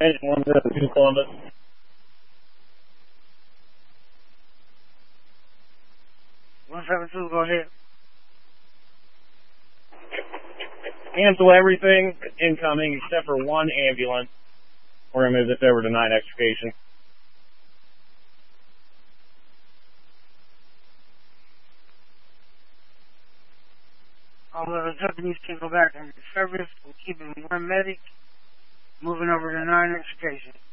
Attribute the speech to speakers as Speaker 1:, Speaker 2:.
Speaker 1: Agent 102 Columbus.
Speaker 2: Go ahead.
Speaker 1: Cancel everything incoming except for one ambulance. We're going to move this over to 9 extrication.
Speaker 2: All of the Japanese can go back into service. We're keeping one medic. Moving over to 9 extrication.